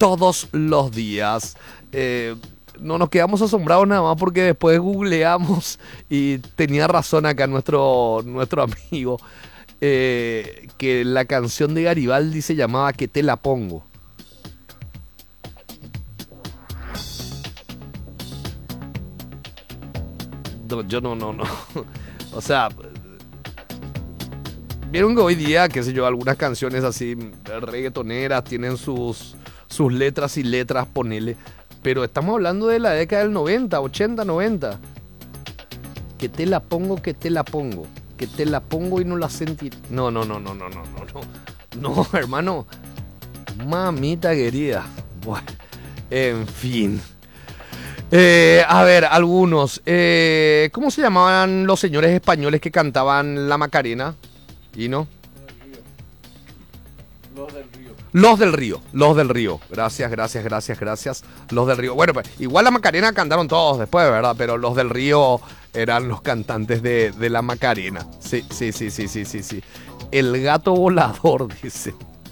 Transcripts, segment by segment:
todos los días. No nos quedamos asombrados nada más porque después googleamos y tenía razón acá nuestro amigo, que la canción de Garibaldi se llamaba Que te la pongo. No, yo no. O sea, vieron que hoy día, qué sé yo, algunas canciones así reggaetoneras tienen sus letras y letras, ponele. Pero estamos hablando de la década del 90, 80, 90. Que te la pongo, que te la pongo. Que te la pongo y no la sentí. No, hermano. Mamita querida. Bueno, en fin. A ver, algunos. ¿Cómo se llamaban los señores españoles que cantaban la Macarena? ¿Y no? Los del Río. Gracias. Los del Río. Bueno, pues igual la Macarena cantaron todos después, ¿verdad? Pero los del Río eran los cantantes de la Macarena. Sí. El gato volador, dice.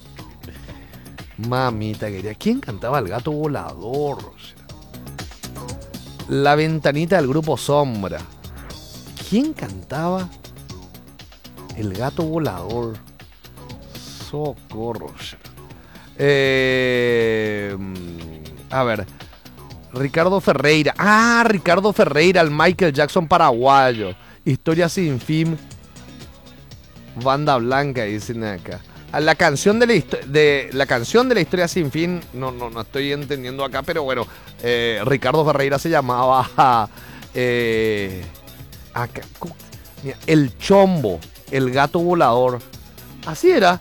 Mamita querida. ¿Quién cantaba el gato volador? La ventanita del grupo Sombra. ¿Quién cantaba el gato volador? Socorro. A ver, Ricardo Ferreira. Ricardo Ferreira, el Michael Jackson paraguayo. Historia sin fin. Banda blanca, dicen acá. La canción de la historia sin fin, no estoy entendiendo acá, pero bueno, Ricardo Ferreira se llamaba acá, mira, el Chombo, el gato volador. Así era.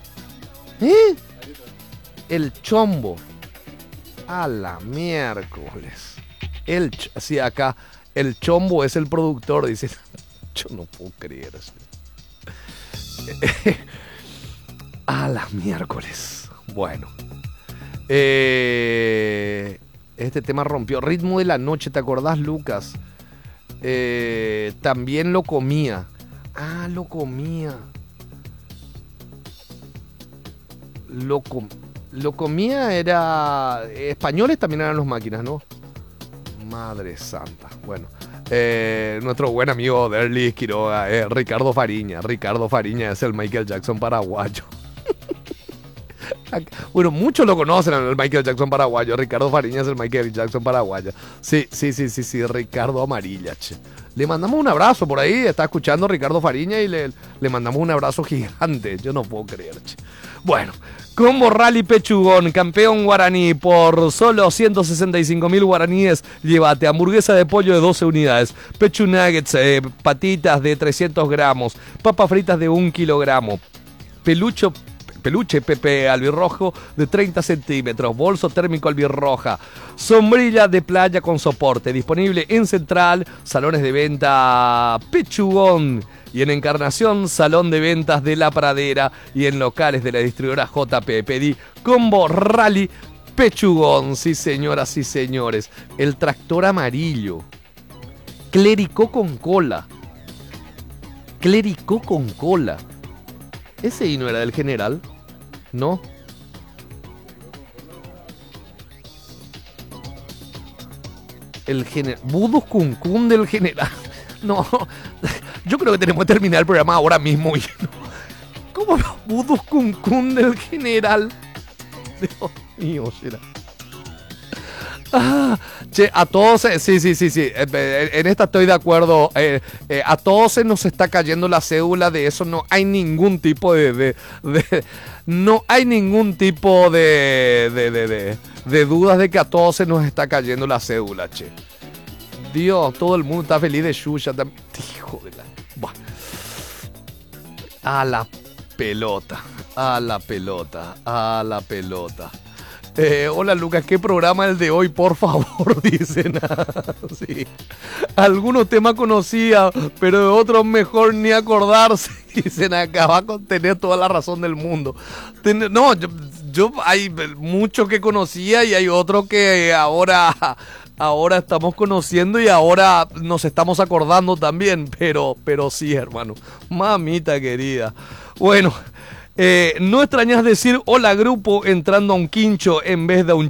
El Chombo. A la miércoles. Así acá, el Chombo es el productor, dice. Yo no puedo creer eso. A la miércoles. Bueno. Este tema rompió. Ritmo de la noche, ¿te acordás, Lucas? También lo comía. Lo comía. Lo comía era... Españoles también eran los máquinas, ¿no? Madre santa. Bueno. Nuestro buen amigo Derlis Quiroga, Ricardo Fariña. Ricardo Fariña es el Michael Jackson paraguayo. Bueno, muchos lo conocen al Michael Jackson paraguayo. Ricardo Fariña es el Michael Jackson paraguayo. Sí, Ricardo Amarilla, che. Le mandamos un abrazo por ahí. Está escuchando Ricardo Fariña y le mandamos un abrazo gigante. Yo no puedo creer, che. Bueno, Combo Rally Pechugón, campeón guaraní, por solo 165.000 guaraníes, llévate hamburguesa de pollo de 12 unidades, pechu nuggets, patitas de 300 gramos, papas fritas de 1 kilogramo, peluche Pepe albirrojo de 30 centímetros, bolso térmico albirroja, sombrilla de playa con soporte, disponible en Central, salones de venta Pechugón, y en Encarnación, salón de ventas de La Pradera, y en locales de la distribuidora JP. Pedí Combo Rally Pechugón. Sí, señoras y señores. El tractor amarillo. Clericó con cola. Ese hino era del general, ¿no? El general. Budus Cuncún del general. No, yo creo que tenemos que terminar el programa ahora mismo. ¿Cómo los Budus Cuncún del general? Dios mío, será. Che, a todos, sí. En esta estoy de acuerdo. A todos se nos está cayendo la cédula. De eso no hay ningún tipo no hay ningún tipo de dudas de que a todos se nos está cayendo la cédula, che. Dios, todo el mundo está feliz de Xuxa. Hijo de la... Buah. A la pelota. Hola Lucas, ¿qué programa es el de hoy? Por favor, dicen. Sí. Algunos temas conocía, pero de otros mejor ni acordarse. Dicen acá, va a tener toda la razón del mundo. No, yo hay muchos que conocía y hay otros que ahora estamos conociendo y ahora nos estamos acordando también. Pero sí, hermano. Mamita querida. Bueno. No extrañas decir hola grupo entrando a un quincho en vez de a un